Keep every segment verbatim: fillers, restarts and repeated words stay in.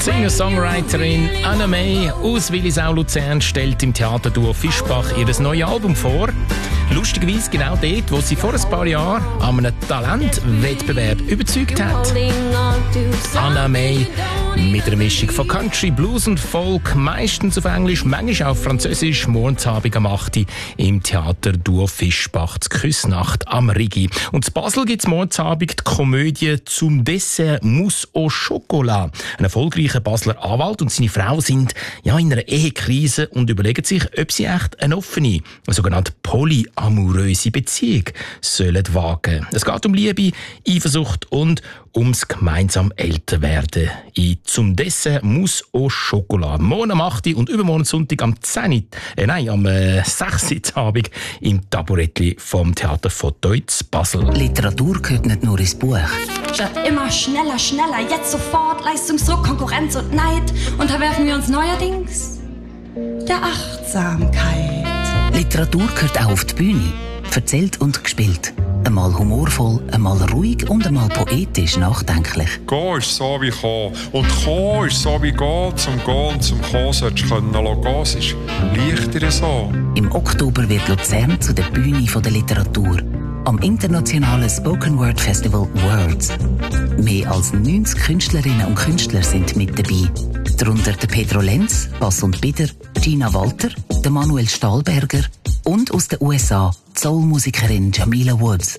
Singer-Songwriterin Anna May aus Willisau Luzern stellt im Theaterduo Fischbach ihr neues Album vor. Lustigerweise genau dort, wo sie vor ein paar Jahren an einem Talentwettbewerb überzeugt hat. Anna May mit einer Mischung von Country, Blues und Folk, meistens auf Englisch, manchmal auf Französisch, morgensabend am acht Uhr im Theaterduo Fischbach zur Küssnacht am Rigi. Und in Basel gibt es morgensabend die Komödie «Zum Dessert Mousse au Chocolat». Ein erfolgreicher Basler Anwalt und seine Frau sind ja, in einer Ehekrise und überlegen sich, ob sie echt eine offene, eine sogenannte polyamoröse Beziehung sollen wagen. Es geht um Liebe, Eifersucht und ums gemeinsam Älterwerden. In «Zum Dessert Mousse au Chocolat». Morgen am acht Uhr und übermorgen Sonntag am zehn Uhr, äh, nein, am äh, sechs Uhr Abend im Taburettli vom Theater von Deutz Basel. Literatur gehört nicht nur ins Buch. Statt immer schneller, schneller, jetzt sofort, Leistungsdruck, Konkurrenz und Neid, unterwerfen wir uns neuerdings der Achtsamkeit. Literatur gehört auch auf die Bühne. Erzählt und gespielt. Einmal humorvoll, einmal ruhig und einmal poetisch nachdenklich. Gehen ist so wie kommen. Und kommen ist so wie gehen. Zum Gehen und zum Kommen solltest du können gehen. Es ist leichter so. Im Oktober wird Luzern zu der Bühne der Literatur. Am internationalen Spoken Word Festival Words. Mehr als neunzig Künstlerinnen und Künstler sind mit dabei. Darunter der Pedro Lenz, Bass und Bieder, Gina Walter, der Manuel Stahlberger und aus den U S A die Soul-Musikerin Jamila Woods.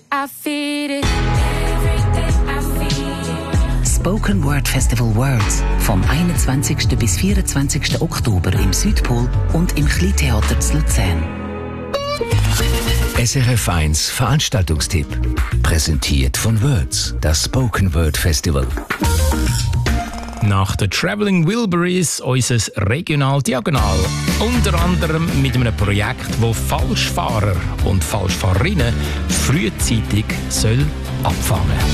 Spoken Word Festival Words vom einundzwanzigsten bis vierundzwanzigsten Oktober im Südpol und im Kleintheater zu Luzern. S R F eins Veranstaltungstipp. Präsentiert von Words, das Spoken Word Festival. Nach den Traveling Wilburys unser Regional Diagonal. Unter anderem mit einem Projekt, das Falschfahrer und Falschfahrerinnen frühzeitig soll abfangen soll.